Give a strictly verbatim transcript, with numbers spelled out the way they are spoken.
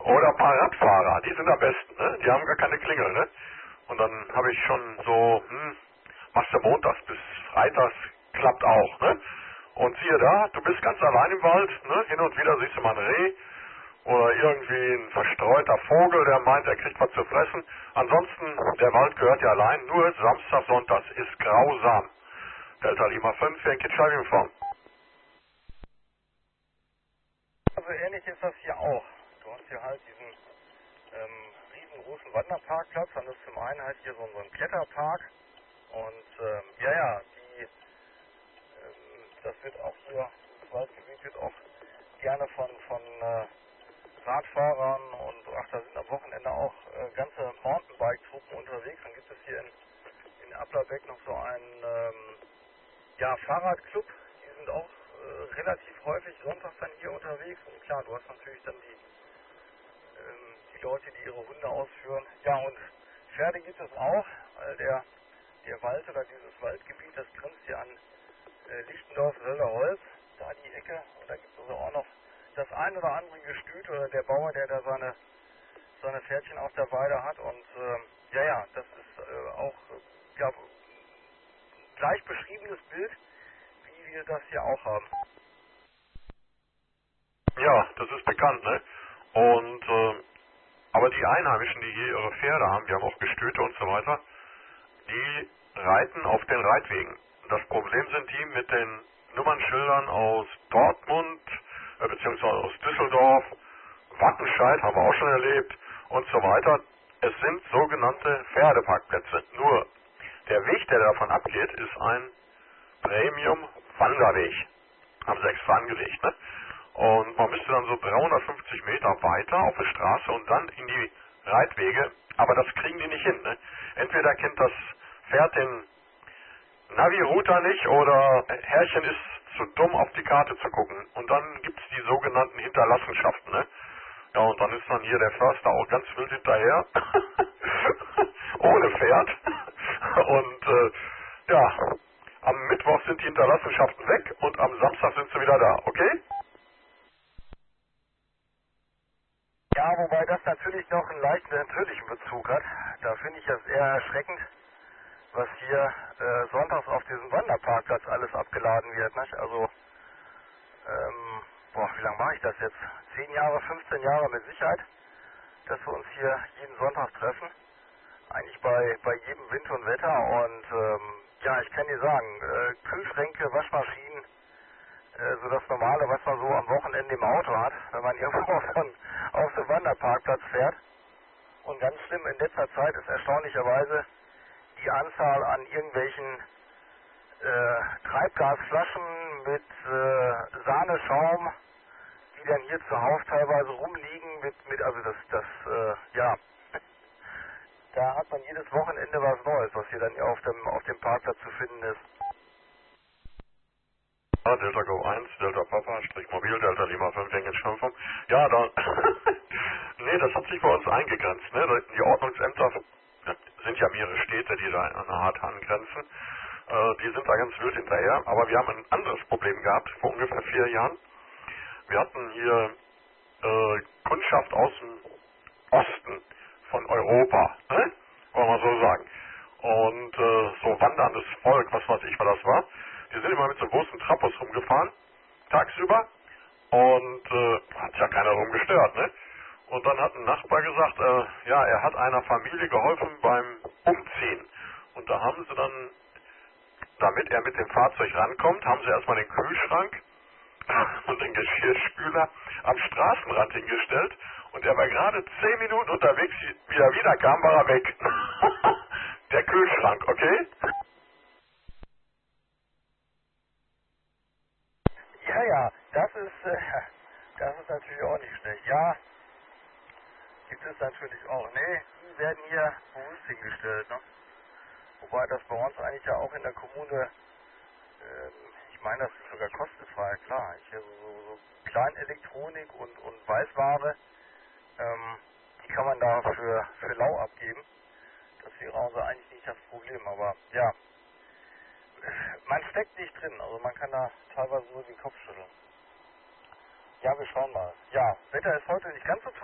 Oder ein paar Radfahrer, die sind am besten, ne? Die haben gar keine Klingel, ne? Und dann habe ich schon so, hm, machst du montags bis freitags, klappt auch, ne? Und siehe da, du bist ganz allein im Wald, ne? Hin und wieder siehst du mal ein Reh oder irgendwie ein verstreuter Vogel, der meint, er kriegt was zu fressen. Ansonsten, der Wald gehört ja allein, nur Samstag, Sonntag ist grausam. Delta Lima fünf, Yankee Charlie Uniform. Also ähnlich ist das hier auch. Du hast hier halt diesen ähm, riesengroßen Wanderparkplatz, dann ist zum einen halt hier so, so ein Kletterpark und ähm, ja, ja, die, ähm, das wird auch hier, das Waldgebiet wird auch gerne von, von äh, Radfahrern und ach, da sind am Wochenende auch äh, ganze Mountainbike-Truppen unterwegs. Dann gibt es hier in, in Applerbeck noch so einen ähm, ja, Fahrradclub, die sind auch äh, relativ häufig sonntags dann hier unterwegs und klar, du hast natürlich dann die ähm, die Leute, die ihre Hunde ausführen. Ja, und Pferde gibt es auch, weil der, der Wald oder dieses Waldgebiet, das grenzt hier an äh, Lichtendorf, Sölderholz, da die Ecke. Und da gibt es also auch noch das ein oder andere Gestüt oder der Bauer, der da seine, seine Pferdchen auf der Weide hat. Und ähm, ja, ja, das ist äh, auch äh, ja, gleich beschriebenes Bild, wie wir das hier auch haben. Ja, das ist bekannt, ne? Und, äh, aber die Einheimischen, die hier ihre Pferde haben, die haben auch Gestüte und so weiter, die reiten auf den Reitwegen. Das Problem sind die mit den Nummernschildern aus Dortmund, äh, beziehungsweise aus Düsseldorf, Wattenscheid haben wir auch schon erlebt und so weiter. Es sind sogenannte Pferdeparkplätze. Nur, der Weg, der davon abgeht, ist ein Premium-Wanderweg. Haben sie extra angelegt, ne? Und man müsste dann so dreihundertfünfzig Meter weiter auf die Straße und dann in die Reitwege. Aber das kriegen die nicht hin, ne? Entweder kennt das Pferd den Navi-Router nicht oder Herrchen ist zu dumm, auf die Karte zu gucken. Und dann gibt es die sogenannten Hinterlassenschaften, ne? Ja, und dann ist dann hier der Förster auch ganz wild hinterher. Ohne Pferd. Und, äh, ja, am Mittwoch sind die Hinterlassenschaften weg und am Samstag sind sie wieder da, okay? Ja, wobei das natürlich noch einen leichten natürlichen Bezug hat. Da finde ich das eher erschreckend, was hier äh, sonntags auf diesem Wanderparkplatz alles abgeladen wird. Nicht? Also, ähm, boah, wie lange mache ich das jetzt? Zehn Jahre, fünfzehn Jahre mit Sicherheit, dass wir uns hier jeden Sonntag treffen. Eigentlich bei, bei jedem Wind und Wetter. Und ähm, ja, ich kann dir sagen, äh, Kühlschränke, Waschmaschinen, äh, so das Normale, was man so am Wochenende im Auto hat, wenn man irgendwo auf so einen, auf so einen Wanderparkplatz fährt. Und ganz schlimm in letzter Zeit ist erstaunlicherweise die Anzahl an irgendwelchen äh, Treibgasflaschen mit äh, Sahneschaum, die dann hier zuhauf teilweise rumliegen mit, mit also das, das, äh, ja, da hat man jedes Wochenende was Neues, was hier dann auf dem, auf dem Parkplatz zu finden ist. Ja, Delta Go eins, Delta Papa, Strich Mobil, Delta Lima fünf, Englisch fünf. Ja, da, nee, das hat sich bei uns eingegrenzt, ne? Die Ordnungsämter sind ja mehrere Städte, die da an hart angrenzen. Äh, die sind da ganz wild hinterher. Aber wir haben ein anderes Problem gehabt vor ungefähr vier Jahren. Wir hatten hier äh, Kundschaft aus dem Osten von Europa, ne? Wollen wir so sagen. Und äh, so wanderndes Volk, was weiß ich, was das war. Die sind immer mit so großen Trapos rumgefahren, tagsüber. Und äh, hat ja keiner rumgestört, ne? Und dann hat ein Nachbar gesagt, äh, ja, er hat einer Familie geholfen beim Umziehen. Und da haben sie dann, damit er mit dem Fahrzeug rankommt, haben sie erstmal den Kühlschrank und den Geschirrspüler am Straßenrand hingestellt. Und er war gerade zehn Minuten unterwegs, wie er wieder kam, war er weg. Der Kühlschrank, okay? Ja, ja, das ist, äh, das ist natürlich auch nicht schlecht. Ja, gibt es natürlich auch. Nee, die werden hier bewusst hingestellt, ne? Wobei das bei uns eigentlich ja auch in der Kommune, ähm, ich meine, das ist sogar kostenfrei, klar. Ich, also so, so Kleinelektronik und, und Weißware, ähm, die kann man da für, für lau abgeben. Das wäre also eigentlich nicht das Problem, aber ja, man steckt nicht drin, also man kann da teilweise nur den Kopf schütteln. Ja, wir schauen mal. Ja, Wetter ist heute nicht ganz so toll.